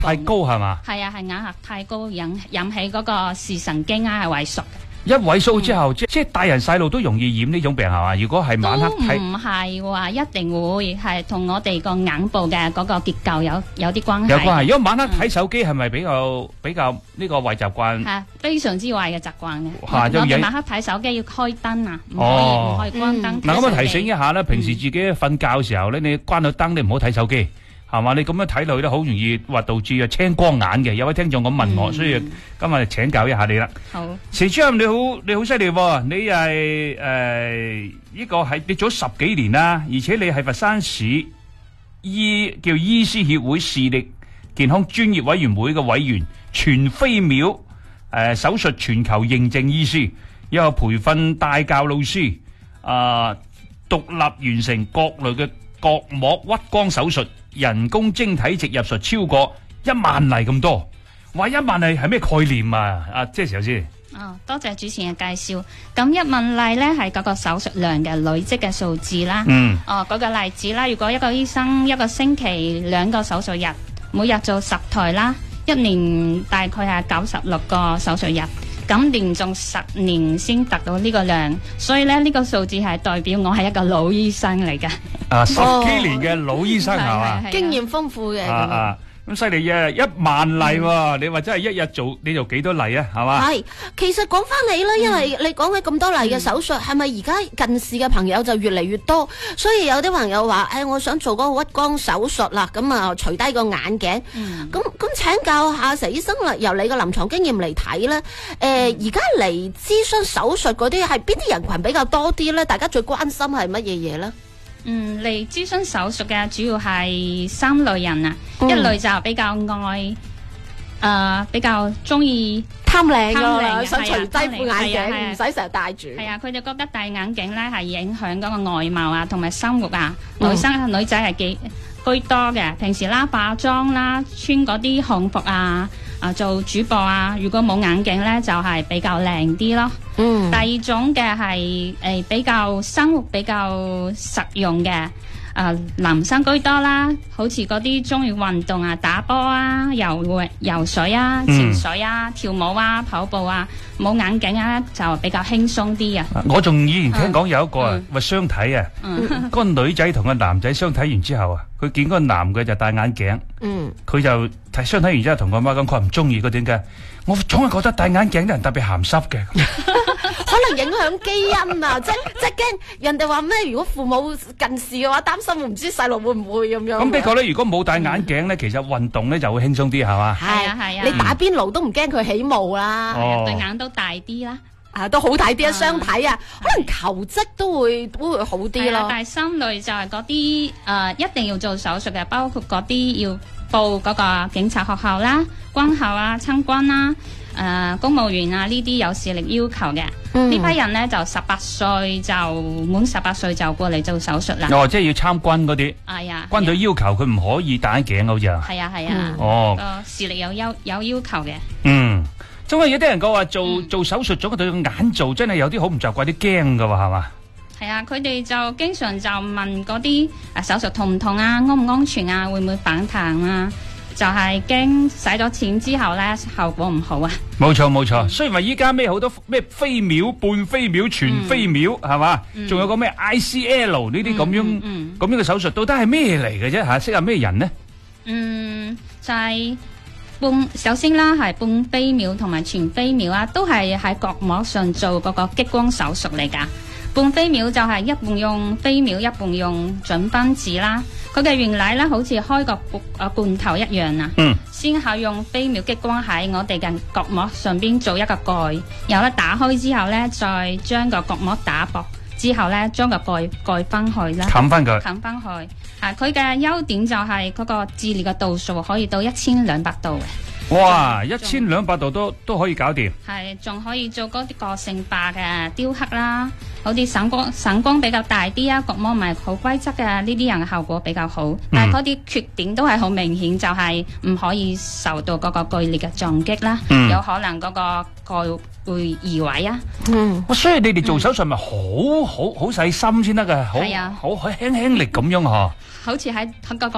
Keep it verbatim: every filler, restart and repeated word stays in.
太高係嘛？ 係啊，係眼壓太高引引起嗰個視神經啊係萎縮嘅。 一萎縮之後，即即係大人細路都容易染呢種病係嘛？如果係晚黑睇， 都唔係話一定會係同我哋個眼部嘅嗰個結構有有啲關係。 有關係。如果晚黑睇手機係咪比較比較呢個壞習慣？ 係非常之壞嘅習慣嘅。 嚇就影我哋晚黑睇手機要開燈啊，唔可以哦唔可以關燈。 嗱，咁啊提醒一下啦，平時自己瞓覺嘅時候咧，你關咗燈，你唔好睇手機。係嘛？你咁樣睇落去咧，好容易話導致啊青光眼嘅。有位聽眾咁問我，所以今日請教一下你啦。 好， 佘主任你好，你好犀利喎！你係誒呢個係你做咗十幾年啦，而且你係佛山市醫叫醫師協會視力健康專業委員會嘅委員，全飛秒誒手術全球認證醫師，又培訓帶教老師，啊獨立完成各類嘅角膜屈光手術。人工晶體植入術超過一萬例咁多，話一萬例係咩概念啊？啊，即係時候先。 哦，多謝主持人嘅介紹。咁一萬例呢係嗰個手術量嘅累積嘅數字啦。 嗯。 哦，舉個例子啦，如果一個醫生一個星期兩個手術日，每日做十台啦，一年大概係九十六個手術日。咁連續十年先達到呢個量，所以咧呢個數字係代表我係一個老醫生嚟嘅。 啊，十幾年嘅老醫生係嘛？ 經驗豐富嘅。 啊啊，咁犀利嘅一萬例喎！你話真係一日做你做幾多例啊？係嘛？ 係，其實講翻你啦，因為你講起咁多例嘅手術，係咪而家近視嘅朋友就越嚟越多？所以有啲朋友話：誒，我想做嗰個屈光手術啦，咁啊，除低個眼鏡。咁咁請教下佘醫生啦，由你個臨床經驗嚟睇咧，誒，而家嚟諮詢手術嗰啲係邊啲人群比較多啲咧？大家最關心係乜嘢嘢咧？ 嗯，嚟諮詢手術嘅主要係三類人啊，嗯、一類就比較愛，誒、呃、比較中意貪靚啊， 想除低副眼鏡，唔使成日戴住。 係啊，佢哋覺得戴眼鏡咧係影響嗰個外貌啊，同埋生活啊。嗯、女生女仔係幾居多嘅，平時啦化妝啦，穿嗰啲漢服啊。啊，做主播啊！如果冇眼鏡咧，就係、是、比較靚啲咯。嗯。第二種嘅係誒比較生活比較實用嘅，啊男生居多啦，好似嗰啲中意運動啊、打波啊、游游水啊、潛水啊、嗯、跳舞啊、跑步啊，冇眼鏡啊就比較輕鬆啲啊。 我仲以前聽講有一個啊，話相睇啊，嗰個女仔同個男仔相睇完之後啊，佢見嗰個男嘅就戴眼鏡，嗯，佢就睇相睇完之後同個媽講，佢話唔中意嗰點解？我總係覺得戴眼鏡啲人特別鹹濕嘅， 可能影響基因啊！即即驚人哋話咩？如果父母近視嘅話，擔心唔知細路會唔會咁樣。 咁的確咧，如果冇戴眼鏡咧，其實運動咧就會輕鬆啲，係嘛？ 係啊係啊， 你打邊爐都唔驚佢起霧啦， 對眼都大啲啦。 啊，都好睇啲啊，相睇啊，可能求職都會都會好啲咯。 第三類就係嗰啲誒一定要做手術嘅，包括嗰啲要報嗰個警察學校啦、軍校啊、參軍啦、誒公務員啊呢啲有視力要求嘅。呢批人咧就十八歲就滿十八歲就過嚟做手術啦。 哦，即係要參軍嗰啲。 係啊。 軍隊要求佢唔可以戴眼鏡，好似啊。 係啊係啊。 哦。 個視力有要有要求嘅。 嗯。因為有啲人講話做、嗯、做手術咗對個眼做真係有啲好唔習慣，啲驚噶喎，係嘛？ 係啊，佢哋就經常就問嗰啲誒手術痛唔痛啊，安唔安全啊，會唔會反彈啊？就係驚使咗錢之後咧效果唔好啊。冇錯冇錯，雖然話依家咩好多咩飛秒、半飛秒、全飛秒係嘛，仲、嗯、有個咩 I C L 呢啲咁樣咁、嗯嗯嗯、樣嘅手術，到底係咩嚟嘅啫吓？適合咩人呢？嗯，就係、是。半首先啦，係半飛秒同埋全飛秒啊，都係喺角膜上做嗰個激光手術嚟噶。半飛秒就係一半用飛秒，一半用準分子啦。佢嘅原理咧，好似開個誒罐頭一樣啊。嗯。先係用飛秒激光喺我哋嘅角膜上邊做一個蓋，然後咧打開之後咧，再將個角膜打薄。之後咧，將個蓋蓋翻去啦，冚翻佢，冚翻去。啊，佢嘅優點就係嗰個治療嘅度數可以到一千兩百度嘅。哇，一千兩百度都都可以搞掂。係， 仲可以做嗰啲個性化嘅雕刻啦，好似散光散光比較大啲啊，角膜唔係好規則嘅呢啲人嘅效果比較好。嗯、但係嗰啲缺點都係好明顯，就係、是、唔可以受到嗰個劇烈嘅撞擊啦，嗯、有可能嗰個蓋會移位啊。 嗯，所以你哋做手術咪好好好細心先得㗎，好好好輕輕力咁樣嗬。 好似喺喺嗰個